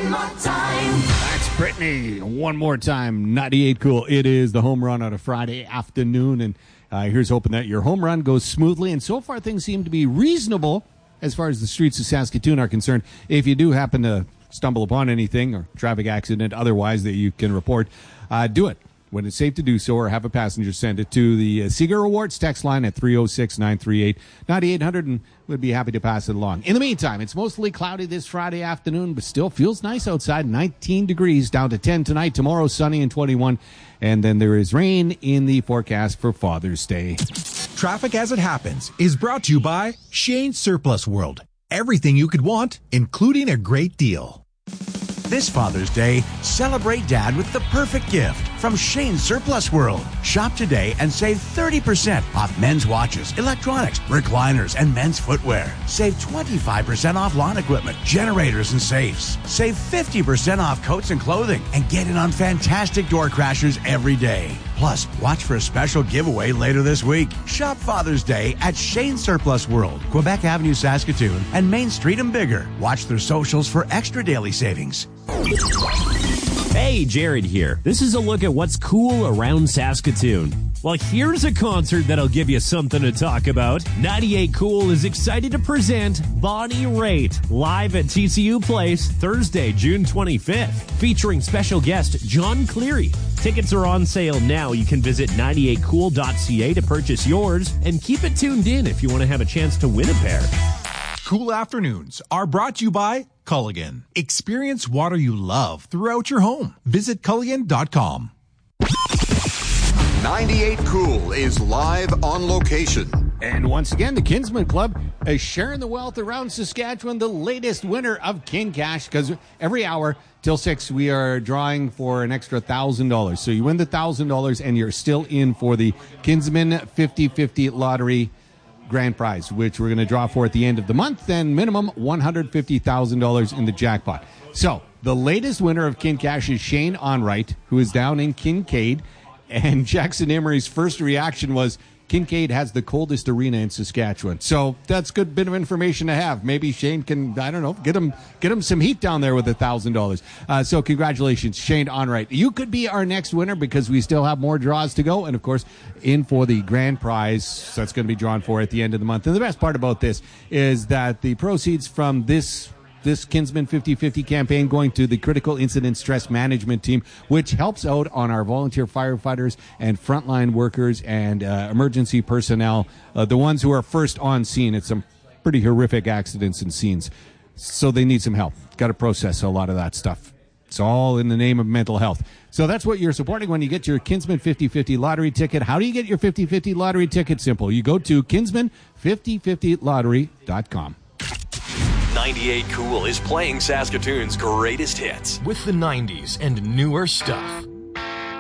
One more time. That's Brittany. One more time. 98 Cool. It is the home run on a Friday afternoon. And here's hoping that your home run goes smoothly. And so far, things seem to be reasonable as far as the streets of Saskatoon are concerned. If you do happen to stumble upon anything or traffic accident otherwise that you can report, do it when it's safe to do so, or have a passenger send it to the Seeger Rewards text line at 306-938-9800, and we'd be happy to pass it along. In the meantime, it's mostly cloudy this Friday afternoon, but still feels nice outside. 19 degrees, down to 10 tonight. Tomorrow, sunny and 21. And then there is rain in the forecast for Father's Day. Traffic as it happens is brought to you by Shane Surplus World. Everything you could want, including a great deal. This Father's Day, celebrate Dad with the perfect gift from Shane Surplus World. Shop today and save 30% off men's watches, electronics, recliners, and men's footwear. Save 25% off lawn equipment, generators, and safes. Save 50% off coats and clothing, and get in on fantastic door crashers every day. Plus, watch for a special giveaway later this week. Shop Father's Day at Shane Surplus World, Quebec Avenue, Saskatoon, and Main Street and Bigger. Watch their socials for extra daily savings. Hey, Jared here. This is a look at what's cool around Saskatoon. Well, here's a concert that'll give you something to talk about. 98 Cool is excited to present Bonnie Raitt live at TCU Place Thursday, June 25th, featuring special guest John Cleary. Tickets are on sale now. You can visit 98cool.ca to purchase yours, and keep it tuned in if you want to have a chance to win a pair. Cool afternoons are brought to you by Culligan. Experience water you love throughout your home. Visit Culligan.com. 98 Cool is live on location. And once again, the Kinsman Club is sharing the wealth around Saskatchewan, the latest winner of Kin Cash, because every hour till 6 we are drawing for an extra $1,000. So you win the $1,000 and you're still in for the Kinsman 50-50 lottery grand prize, which we're going to draw for at the end of the month, and minimum $150,000 in the jackpot. So the latest winner of Kin Cash is Shane Onright, who is down in Kincaid. And Jackson Emery's first reaction was, Kincaid has the coldest arena in Saskatchewan. So that's a good bit of information to have. Maybe Shane can, I don't know, get him some heat down there with $1,000. So congratulations, Shane Onright. You could be our next winner because we still have more draws to go. And, of course, in for the grand prize that's going to be drawn for at the end of the month. And the best part about this is that the proceeds from this Kinsman 50-50 campaign going to the Critical Incident Stress Management Team, which helps out on our volunteer firefighters and frontline workers and emergency personnel, the ones who are first on scene at some pretty horrific accidents and scenes. So they need some help. Got to process a lot of that stuff. It's all in the name of mental health. So that's what you're supporting when you get your Kinsman 50-50 lottery ticket. How do you get your 50-50 lottery ticket? Simple. You go to kinsman5050lottery.com. 98 Cool is playing Saskatoon's greatest hits with the 90s and newer stuff.